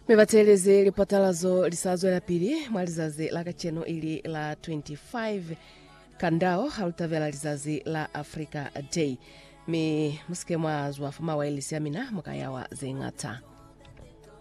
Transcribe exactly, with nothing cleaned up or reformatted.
Mebateleze lipatalazo lisazo la pili mwalizazi la kacheno ili la twenty-five kandao halutavela lizazi la Africa Day. Mi muske mwa zuwa fuma wa ilisi amina mkayawa zengata.